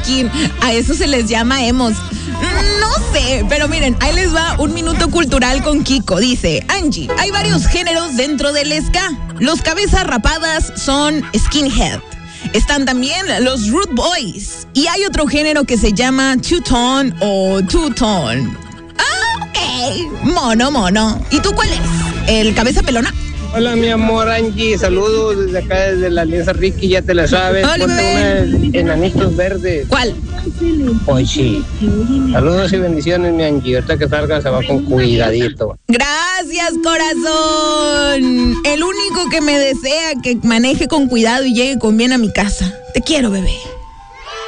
skin. A eso se les llama emos. No sé, pero miren, ahí les va un minuto cultural con Kiko. Dice, Angie, hay varios géneros dentro del ska. Los cabezas rapadas son skinhead. Están también los Rude Boys. Y hay otro género que se llama two-tone o two-tone. Ah, ok. Mono. ¿Y tú cuál es? ¿El cabeza pelona? Hola, mi amor Angie, saludos desde acá, desde la Alianza Ricky, ya te la sabes. Hola, ponte unos enanitos verdes. ¿Cuál? Pues sí. Saludos y bendiciones, mi Angie. Ahorita que salga se va con cuidadito. Gracias, corazón. El único que me desea que maneje con cuidado y llegue con bien a mi casa. Te quiero, bebé.